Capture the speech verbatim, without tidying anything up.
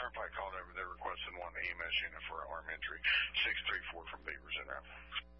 Turnpike called over there requesting one E M S unit for alarm entry. six three four from Beavers in route.